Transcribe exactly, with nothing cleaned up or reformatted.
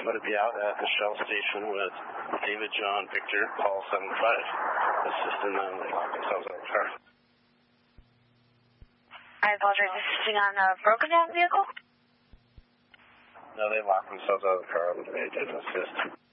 would be out at the Shell station with David John Victor, Paul seven five, assisting them. They lock themselves out of the car. I apologize, assisting on a broken down vehicle? No, they locked themselves out of the car. They didn't assist.